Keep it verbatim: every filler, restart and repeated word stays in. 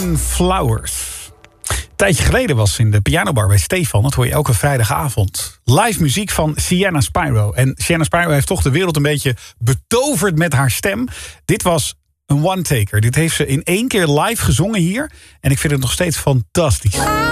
Flowers. Een tijdje geleden was in de pianobar bij Stefan. Dat hoor je elke vrijdagavond. Live muziek van Sienna Spyro. En Sienna Spyro heeft toch de wereld een beetje betoverd met haar stem. Dit was een one-taker. Dit heeft ze in één keer live gezongen hier. En ik vind het nog steeds fantastisch.